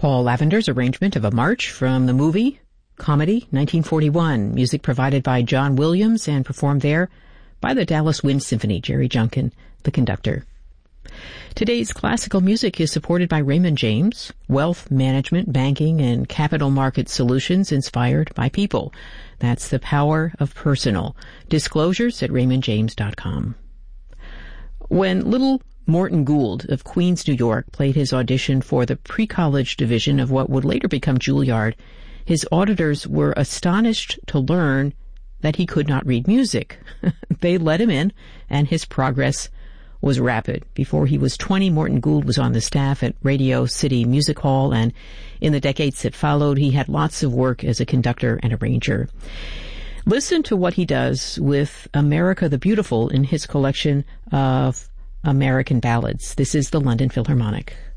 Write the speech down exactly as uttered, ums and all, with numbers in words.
Paul Lavender's arrangement of a march from the movie Comedy, nineteen forty-one. Music provided by John Williams and performed there by the Dallas Wind Symphony, Jerry Junkin, the conductor. Today's classical music is supported by Raymond James, wealth management, banking, and capital market solutions inspired by people. That's the power of personal. Disclosures at raymond james dot com. When little Morton Gould of Queens, New York, played his audition for the pre-college division of what would later become Juilliard, his auditors were astonished to learn that he could not read music. They let him in, and his progress was rapid. Before he was twenty, Morton Gould was on the staff at Radio City Music Hall, and in the decades that followed, he had lots of work as a conductor and arranger. Listen to what he does with America the Beautiful in his collection of American ballads. This is the London Philharmonic.